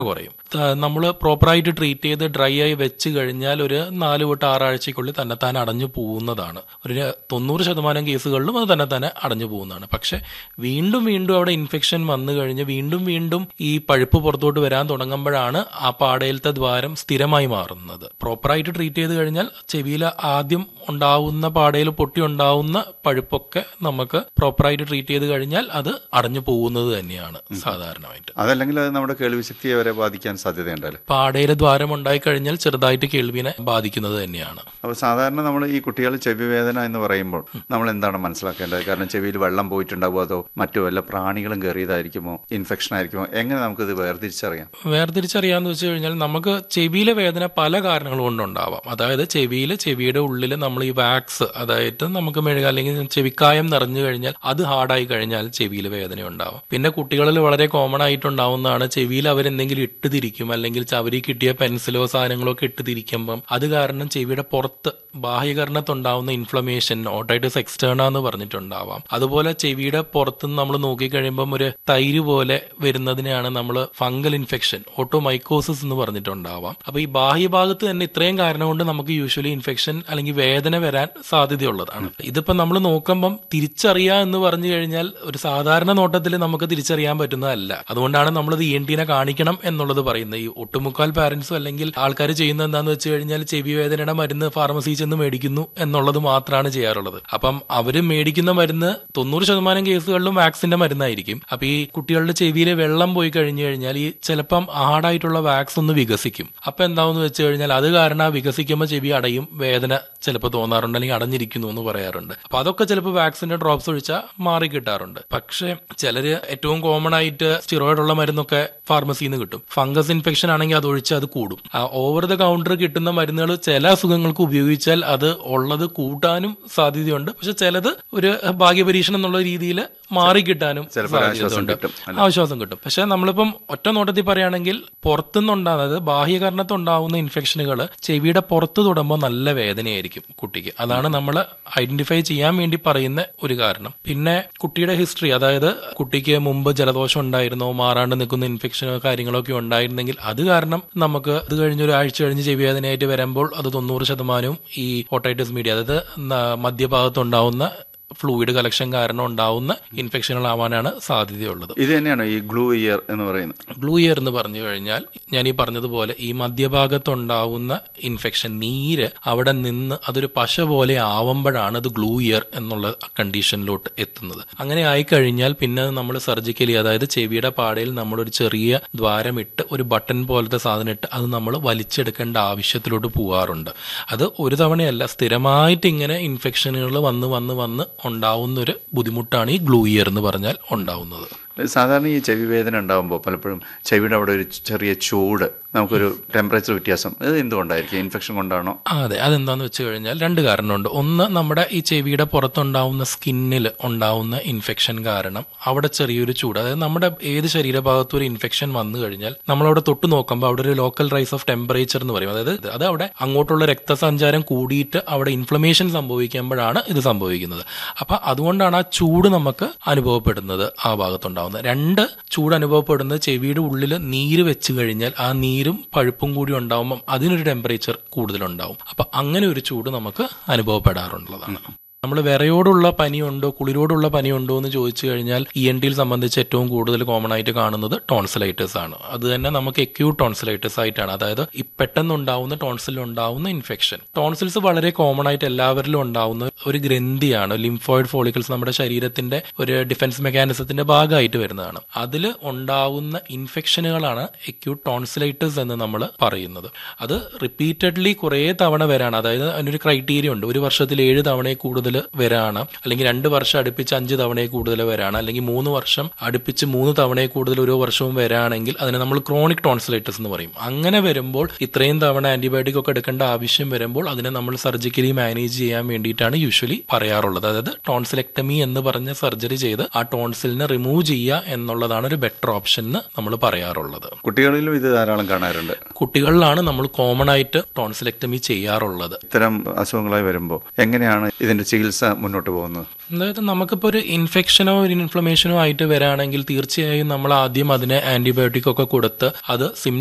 കുറയും. നമ്മൾ പ്രോപ്പറായിട്ട് ട്രീറ്റ് ചെയ്ത് ഡ്രൈ ആയി വെച്ച് കഴിഞ്ഞാൽ ഒരു 4 തൊട്ട് 6 ആഴ്ചയ്ക്കുള്ളിൽ തന്നെത്താനെ അടഞ്ഞു പോകുന്നതാണ്. ഒരു 90% കേസുകളിലും അത് തന്നെത്താനെ അടഞ്ഞു പോകുന്നതാണ്. പക്ഷെ വീണ്ടും വീണ്ടും അവിടെ ഇൻഫെക്ഷൻ വന്നു കഴിഞ്ഞ് വീണ്ടും വീണ്ടും ഈ പഴുപ്പ് പുറത്തോട്ട് വരാൻ തുടങ്ങുമ്പോഴാണ് ആ പാടയിലത്തെ ദ്വാരം സ്ഥിരമായി മാറുന്നത്. പ്രോപ്പറായിട്ട് ട്രീറ്റ് ചെയ്ത് കഴിഞ്ഞാൽ ചെവിയിൽ ആദ്യം ഉണ്ടാവുന്ന പാടയിൽ പൊട്ടി ഉണ്ടാവുന്ന പഴുപ്പൊക്കെ നമുക്ക് പ്രോപ്പറായിട്ട് ട്രീറ്റ് ചെയ്ത് കഴിഞ്ഞാൽ അത് അടഞ്ഞു പോകുന്നത് തന്നെയാണ് സാധാരണമായിട്ട്. അതല്ലെങ്കിൽ അത് നമ്മുടെ കേൾവിശക്തിയെ വരെ ബാധിക്കാൻ സാധ്യതയുണ്ടല്ലോ. പാടയിലെ ദ്വാരം ഉണ്ടായി കഴിഞ്ഞാൽ ചെറുതായിട്ട് കേൾവിനെ ബാധിക്കുന്നത് തന്നെയാണ്. അപ്പോൾ സാധാരണ നമ്മൾ ഈ കുട്ടികൾ ചെവി വേദന എന്ന് പറയുമ്പോൾ നമ്മൾ എന്താണ് മനസ്സിലാക്കേണ്ടത്? കാരണം ചെവിയിൽ വെള്ളം പോയിട്ടുണ്ടാവുമോ, അതോ മറ്റു വല്ല പ്രാണികളും കയറിയതായിരിക്കുമോ, ഇൻഫെക്ഷൻ ആയിരിക്കുമോ? എങ്ങനെ നമുക്കിത് വേർതിരിച്ചറിയാന്ന് വെച്ച് കഴിഞ്ഞാൽ നമുക്ക് ചെവിയിലെ വേദന പല കാരണങ്ങൾ കൊണ്ടുണ്ടാവാം. അതായത് ചെവിയുടെ ഉള്ളിൽ നമ്മൾ ഈ വാക്സ്, അതായത് നമുക്ക് മെഴുക അല്ലെങ്കിൽ ചെവിക്കായം നിറഞ്ഞു കഴിഞ്ഞാൽ അത് ഹാർഡായി കഴിഞ്ഞാൽ ചെവിയിൽ വേദന ഉണ്ടാവും. പിന്നെ കുട്ടികളിൽ വളരെ കോമൺ ആയിട്ടുണ്ടാവുന്നതാണ് ചെവിയിൽ അവരെന്തെങ്കിലും ഇട്ടുതിരിക്കും, അല്ലെങ്കിൽ ചവരി കിട്ടിയ പെൻസിലോ സാധനങ്ങളോ ഒക്കെ ഇട്ടുതിരിക്കുമ്പം അത് കാരണം ചെവിയുടെ പുറത്ത് ബാഹ്യകരണത്തുണ്ടാവുന്ന ഇൻഫ്ലമേഷൻ, ഓട്ടൈറ്റിസ് എക്സ്റ്റേണ എന്ന് പറഞ്ഞിട്ടുണ്ടാവാം. അതുപോലെ ചെവിയുടെ പുറത്തുനിന്ന് നമ്മൾ നോക്കിക്കഴിയുമ്പം ഒരു തൈര് പോലെ വരുന്നതിനെയാണ് നമ്മൾ ഫംഗൽ ഇൻഫെക്ഷൻ, ഓട്ടോമൈക്കോസിസ് എന്ന് പറഞ്ഞിട്ടുണ്ടാവാം. അപ്പൊ ഈ ബാഹ്യഭാഗത്ത് തന്നെ ഇത്രയും കാരണം കൊണ്ട് നമുക്ക് യൂഷ്വലി ഇൻഫെക്ഷൻ അല്ലെങ്കിൽ വേദന വരാൻ സാധ്യതയുള്ളതാണ്. ഇതിപ്പോ നമ്മൾ നോക്കുമ്പം തിരിച്ചറിയാ എന്ന് പറഞ്ഞു കഴിഞ്ഞാൽ ഒരു സാധാരണ നോട്ടത്തിൽ നമുക്ക് തിരിച്ചറിയാൻ പറ്റുന്നതല്ല. അതുകൊണ്ടാണ് നമ്മളത് ENT കാണിക്കണം എന്നുള്ളത് പറയുന്നത്. ഈ ഒട്ടുമുക്കാൽ പാരന്റ്സും അല്ലെങ്കിൽ ആൾക്കാർ ചെയ്യുന്നത് എന്താന്ന് വെച്ച് കഴിഞ്ഞാൽ ചെവി വേദനയുടെ മരുന്ന് ഫാർമസിയിൽ ചെന്ന് മേടിക്കുന്നു എന്നുള്ളത് മാത്രമാണ് ചെയ്യാറുള്ളത്. അപ്പം അവര് മേടിക്കുന്ന മരുന്ന് 90% കേസുകളിലും വാക്സിന്റെ മരുന്നായിരിക്കും. അപ്പൊ ഈ കുട്ടികളുടെ ചെവിയിലെ വെള്ളം പോയി കഴിഞ്ഞു കഴിഞ്ഞാൽ ഈ ചിലപ്പം ഹാർഡായിട്ടുള്ള വാക്സ് ഒന്ന് വികസിക്കും. അപ്പൊ എന്താവെന്ന് വെച്ച് കഴിഞ്ഞാൽ അത് കാരണം വികസിക്കുമ്പോൾ ചെവി അടയും, വേദന ചിലപ്പോൾ തോന്നാറുണ്ട്, അല്ലെങ്കിൽ അടഞ്ഞിരിക്കുന്നു എന്ന് പറയാറുണ്ട്. അപ്പൊ അതൊക്കെ ചിലപ്പോൾ വാക്സിന്റെ ഡ്രോപ്സ് ഒഴിച്ചാൽ മാറി കിട്ടാറുണ്ട്. പക്ഷെ ചിലര് ഏറ്റവും കോമൺ ആയിട്ട് സ്റ്റിറോയിഡ് ഉള്ള മരുന്നൊക്കെ ഫാർമസിയിൽ നിന്ന് കിട്ടും. ഫംഗസ് ഇൻഫെക്ഷൻ ആണെങ്കിൽ അത് ഒഴിച്ചാൽ അത് കൂടും. ഓവർ ദ കൗണ്ടർ കിട്ടുന്ന മരുന്നുകൾ ചില അസുഖങ്ങൾക്ക് ഉപയോഗിച്ചാൽ അത് ഉള്ളത് കൂട്ടാനും സാധ്യതയുണ്ട്. പക്ഷെ ചിലത് ഒരു ഭാഗ്യപരീക്ഷണം എന്നുള്ള രീതിയിൽ മാറിക്കിട്ടാനും ആശ്വാസം കിട്ടും. പക്ഷെ നമ്മളിപ്പം ഒറ്റ നോട്ടത്തിൽ പറയുകയാണെങ്കിൽ പുറത്തുനിന്നുണ്ടാകുന്നത്, അതായത് ബാഹ്യകരണത്തുണ്ടാവുന്ന ഇൻഫെക്ഷനുകൾ ചെവിയുടെ പുറത്ത് തൊടുമ്പോൾ നല്ല വേദനയായിരിക്കും കുട്ടിക്ക്. അതാണ് നമ്മൾ ഐഡന്റിഫൈ ചെയ്യാൻ വേണ്ടി പറയുന്ന ഒരു കാരണം. പിന്നെ കുട്ടിയുടെ ഹിസ്റ്ററി, അതായത് കുട്ടിക്ക് മുമ്പ് ജലദോഷം ഉണ്ടായിരുന്നോ, മാറാണ്ട് നിൽക്കുന്ന ഇൻഫെക്ഷനോ കാര്യങ്ങളൊക്കെ ഉണ്ടായിരുന്നെങ്കിൽ അത് കാരണം നമുക്ക് അത് കഴിഞ്ഞ് ഒരു ആഴ്ച കഴിഞ്ഞ് ചെവി വേദനയായിട്ട് വരുമ്പോൾ അത് 90% ഈ ഓട്ടൈറ്റിസ് മീഡിയ, അതായത് മധ്യഭാഗത്തുണ്ടാവുന്ന ഫ്ലൂയിഡ് കലക്ഷൻ കാരണം ഉണ്ടാവുന്ന ഇൻഫെക്ഷനുകളാവാനാണ് സാധ്യതയുള്ളത്. ഇത് തന്നെയാണ് ഈ ഗ്ലൂ ഇയർ എന്ന് പറയുന്നത്. ഗ്ലൂ ഇയർ എന്ന് പറഞ്ഞു കഴിഞ്ഞാൽ ഞാൻ ഈ പറഞ്ഞതുപോലെ ഈ മധ്യഭാഗത്തുണ്ടാവുന്ന ഇൻഫെക്ഷൻ, നീര് അവിടെ നിന്ന് അതൊരു പശ പോലെ ആവുമ്പോഴാണ് അത് ഗ്ലൂ ഇയർ എന്നുള്ള കണ്ടീഷനിലോട്ട് എത്തുന്നത്. അങ്ങനെ ആയിക്കഴിഞ്ഞാൽ പിന്നെ നമ്മൾ സർജിക്കലി, അതായത് ചെവിയുടെ പാടയിൽ നമ്മളൊരു ചെറിയ ദ്വാരമിട്ട് ഒരു ബട്ടൺ പോലത്തെ സാധനം ഇട്ട് അത് നമ്മൾ വലിച്ചെടുക്കേണ്ട ആവശ്യത്തിലോട്ട് പോകാറുണ്ട്. അത് ഒരു തവണയല്ല, സ്ഥിരമായിട്ട് ഇങ്ങനെ ഇൻഫെക്ഷനുകൾ വന്ന് ഉണ്ടാവുന്നൊരു ബുദ്ധിമുട്ടാണ് ഈ ഗ്ലൂ ഇയർ എന്ന് പറഞ്ഞാൽ ഉണ്ടാവുന്നത്. സാധാരണ ഈ ചെവി വേദന ഉണ്ടാകുമ്പോൾ പലപ്പോഴും ചെവിയുടെ അവിടെ ഒരു ചെറിയ ചൂട്, നമുക്കൊരു ടെമ്പറേച്ചർ വ്യത്യാസം, അത് എന്തുകൊണ്ടായിരിക്കും? ഇൻഫെക്ഷൻ കൊണ്ടാണോ? അതെ, അതെന്താന്ന് വെച്ച് കഴിഞ്ഞാൽ 2 കാരണമുണ്ട്. ഒന്ന്, നമ്മുടെ ഈ ചെവിയുടെ പുറത്തുണ്ടാവുന്ന സ്കിന്നിൽ ഉണ്ടാവുന്ന ഇൻഫെക്ഷൻ കാരണം അവിടെ ചെറിയൊരു ചൂട്, അതായത് നമ്മുടെ ഏത് ശരീരഭാഗത്തും ഒരു ഇൻഫെക്ഷൻ വന്നു കഴിഞ്ഞാൽ നമ്മളവിടെ തൊട്ട് നോക്കുമ്പോൾ അവിടെ ഒരു ലോക്കൽ റൈസ് ഓഫ് ടെമ്പറേച്ചർ എന്ന് പറയും. അതായത് അത് അവിടെ അങ്ങോട്ടുള്ള രക്തസഞ്ചാരം കൂടിയിട്ട് അവിടെ ഇൻഫ്ലമേഷൻ സംഭവിക്കുമ്പോഴാണ് ഇത് സംഭവിക്കുന്നത്. അപ്പൊ അതുകൊണ്ടാണ് ആ ചൂട് നമുക്ക് അനുഭവപ്പെടുന്നത് ആ ഭാഗത്തുണ്ടാവുന്നത്. 2, ചൂട് അനുഭവപ്പെടുന്നത് ചെവിയുടെ ഉള്ളിൽ നീര് വെച്ച് കഴിഞ്ഞാൽ ആ നീരും പഴുപ്പും കൂടി ഉണ്ടാവുമ്പം അതിനൊരു ടെമ്പറേച്ചർ കൂടുതലുണ്ടാവും. അപ്പൊ അങ്ങനെ ഒരു ചൂട് നമുക്ക് അനുഭവപ്പെടാറുള്ളതാണ്. നമ്മൾ വിറയോടുള്ള പനിയുണ്ടോ കുളിരോടുള്ള പനിയുണ്ടോ എന്ന് ചോദിച്ചു കഴിഞ്ഞാൽ ENT സംബന്ധിച്ച് ഏറ്റവും കൂടുതൽ കോമൺ ആയിട്ട് കാണുന്നത് ടോൺസിലൈറ്റിസ് ആണ്. അത് തന്നെ നമുക്ക് അക്യൂട്ട് ടോൺസിലൈറ്റിസ് ആയിട്ടാണ്, അതായത് ഈ പെട്ടെന്നുണ്ടാവുന്ന ടോൺസിലുണ്ടാവുന്ന ഇൻഫെക്ഷൻ. ടോൺസിൽസ് വളരെ കോമൺ ആയിട്ട് എല്ലാവരിലും ഉണ്ടാവുന്ന ഒരു ഗ്രന്ഥിയാണ്. ലിംഫോയിഡ് ഫോളിക്കിൾസ് നമ്മുടെ ശരീരത്തിന്റെ ഒരു ഡിഫൻസ് മെക്കാനിസത്തിന്റെ ഭാഗമായിട്ട് വരുന്നതാണ്. അതിൽ ഉണ്ടാവുന്ന ഇൻഫെക്ഷനുകളാണ് അക്യൂട്ട് ടോൺസിലൈറ്റിസ് എന്ന് നമ്മൾ പറയുന്നത്. അത് റിപ്പീറ്റഡ്ലി കുറേ തവണ വരാണ്. അതായത് അതിനൊരു ക്രൈറ്റീരിയ ഉണ്ട്. ഒരു വർഷത്തിൽ 7 തവണയെ കൂടുതൽ വരാണ്, അല്ലെങ്കിൽ 2 വർഷം അടുപ്പിച്ച് 5 തവണയെ കൂടുതൽ വരാണ്, അല്ലെങ്കിൽ 3 വർഷം അടുപ്പിച്ച് 3 തവണയെ കൂടുതൽ ഓരോ വർഷവും വരാണെങ്കിൽ അതിനെ നമ്മൾ ക്രോണിക് ടോൺസിലൈറ്റിസ് എന്ന് പറയും. അങ്ങനെ വരുമ്പോൾ ഇത്രയും തവണ ആന്റിബയോട്ടിക് ഒക്കെ എടുക്കേണ്ട ആവശ്യം വരുമ്പോൾ അതിനെ നമ്മൾ സർജിക്കലി മാനേജ് ചെയ്യാൻ വേണ്ടിയിട്ടാണ് യൂഷ്വലി പറയാറുള്ളത്. അതായത് ടോൺസിലെക്ടമി എന്ന് പറഞ്ഞ സർജറി ചെയ്ത് ആ ടോൺസിലിനെ റിമൂവ് ചെയ്യുക എന്നുള്ളതാണ് ഒരു ബെറ്റർ ഓപ്ഷൻ എന്ന് നമ്മൾ പറയാറുള്ളത്. കുട്ടികളിലും ഇത് ധാരാളം കാണാറുണ്ട്. കുട്ടികളിലാണ് നമ്മൾ കോമൺ ആയിട്ട് ടോൺസിലെക്ടമി ചെയ്യാറുള്ളത്. ഇത്തരം അസുഖങ്ങളായി വരുമ്പോൾ എങ്ങനെയാണ് ഇതിന്റെ ചികിത്സ ചികിത്സ മുന്നോട്ട് പോകുന്നത്? അതായത് നമുക്കിപ്പോൾ ഒരു ഇൻഫെക്ഷനോ ഒരു ഇൻഫ്ലമേഷനോ ആയിട്ട് വരാണെങ്കിൽ തീർച്ചയായും നമ്മൾ ആദ്യം അതിനെ ആന്റിബയോട്ടിക് ഒക്കെ കൊടുത്ത് അത്